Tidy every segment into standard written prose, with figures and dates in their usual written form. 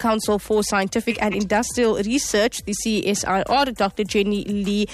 Council for Scientific and Industrial Research, the CSIR, Dr. Jenny Lee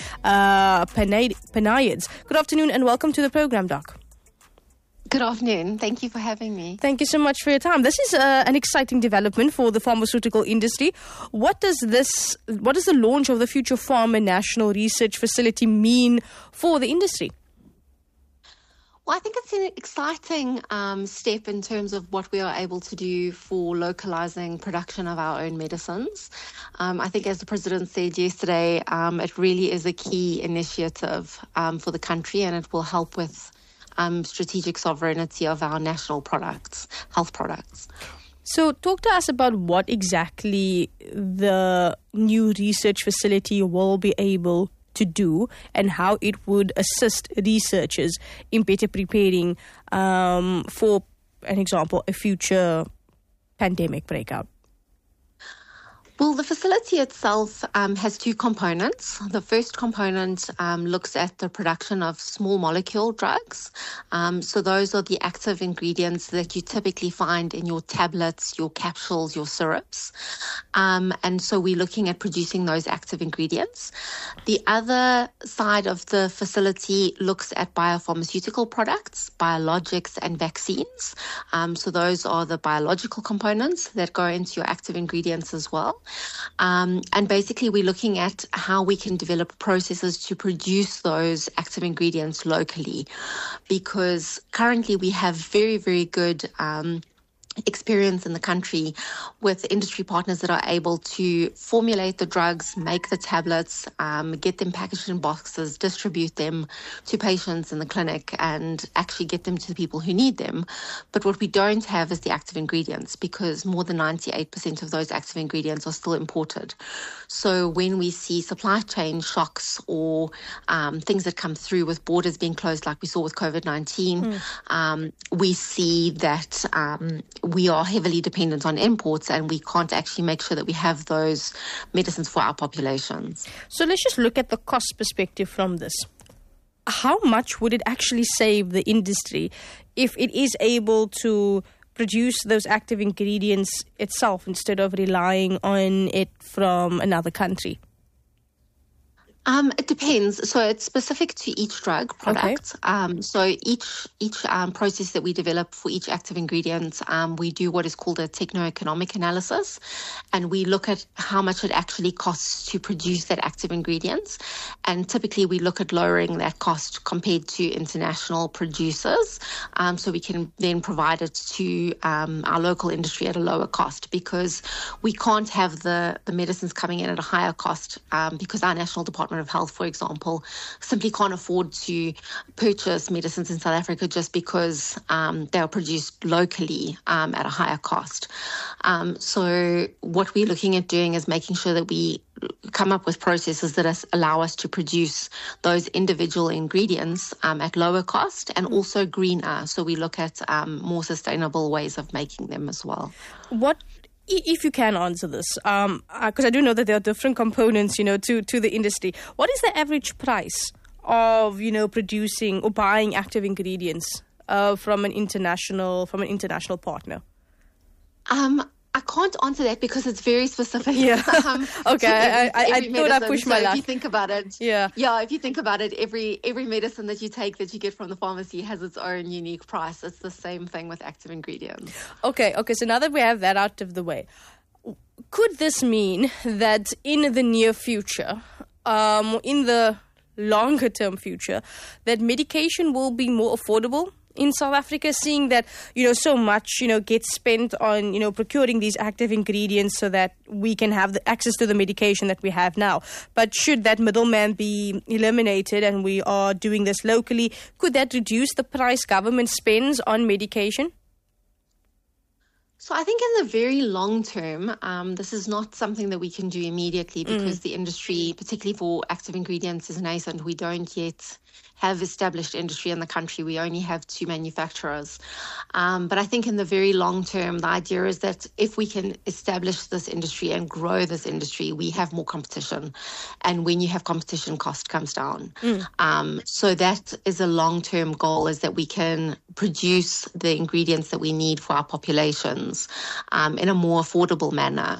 Panayeds. Good afternoon and welcome to the program, Doc. Good afternoon. Thank you for having me. Thank you so much for your time. This is an exciting development for the pharmaceutical industry. What does the launch of the Future Pharma National Research Facility mean for the industry? Well, I think it's an exciting step in terms of what we are able to do for localizing production of our own medicines. I think, as the President said yesterday, it really is a key initiative for the country, and it will help with strategic sovereignty of our national products, health products. So talk to us about what exactly the new research facility will be able to do and how it would assist researchers in better preparing for an example, a future pandemic breakout. Well, the facility itself has two components. The first component looks at the production of small molecule drugs. So those are the active ingredients that you typically find in your tablets, your capsules, your syrups. And so we're looking at producing those active ingredients. The other side of the facility looks at biopharmaceutical products, biologics and vaccines. So those are the biological components that go into your active ingredients as well. And basically, we're looking at how we can develop processes to produce those active ingredients locally, because currently we have very, very good experience in the country with industry partners that are able to formulate the drugs, make the tablets, get them packaged in boxes, distribute them to patients in the clinic, and actually get them to the people who need them. But what we don't have is the active ingredients, because more than 98% of those active ingredients are still imported. So when we see supply chain shocks or things that come through with borders being closed, like we saw with COVID-19, we see that we are heavily dependent on imports, and we can't actually make sure that we have those medicines for our populations. So let's just look at the cost perspective from this. How much would it actually save the industry if it is able to produce those active ingredients itself instead of relying on it from another country? It depends. So it's specific to each drug product. Okay. So each process that we develop for each active ingredient, we do what is called a techno-economic analysis, and we look at how much it actually costs to produce that active ingredient. And typically we look at lowering that cost compared to international producers, so we can then provide it to our local industry at a lower cost, because we can't have the medicines coming in at a higher cost because our National Department of Health, for example, simply can't afford to purchase medicines in South Africa just because they are produced locally at a higher cost. So what we're looking at doing is making sure that we come up with processes that allow us to produce those individual ingredients at lower cost and also greener. So we look at more sustainable ways of making them as well. If you can answer this, because I do know that there are different components, to the industry. What is the average price of, producing or buying active ingredients from an international partner? I can't answer that because it's very specific. Yeah. Okay. I thought I pushed my luck. If you think about it, if you think about it, every medicine that you take that you get from the pharmacy has its own unique price. It's the same thing with active ingredients. Okay. So now that we have that out of the way, could this mean that in the near future, in the longer term future, that medication will be more affordable in South Africa, seeing that, so much, gets spent on, procuring these active ingredients so that we can have the access to the medication that we have now? But should that middleman be eliminated and we are doing this locally, could that reduce the price government spends on medication? So I think in the very long term, this is not something that we can do immediately because the industry, particularly for active ingredients, is nascent. We don't yet have established industry in the country. We only have 2 manufacturers. But I think in the very long term, the idea is that if we can establish this industry and grow this industry, we have more competition. And when you have competition, cost comes down. So that is a long-term goal, is that we can produce the ingredients that we need for our populations in a more affordable manner.